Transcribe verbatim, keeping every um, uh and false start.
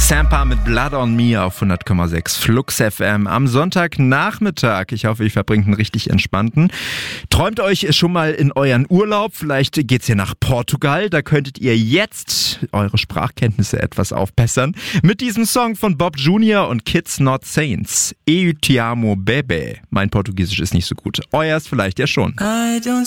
Sampa mit Blood on Me auf hundert Komma sechs Flux F M am Sonntagnachmittag. Ich hoffe, ihr verbringt einen richtig entspannten. Träumt euch schon mal in euren Urlaub. Vielleicht geht's hier nach Portugal. Da könntet ihr jetzt eure Sprachkenntnisse etwas aufbessern. Mit diesem Song von Bob Junior und Kids Not Saints. Eu te amo, bebe. Mein Portugiesisch ist nicht so gut. Euers vielleicht ja schon. I don't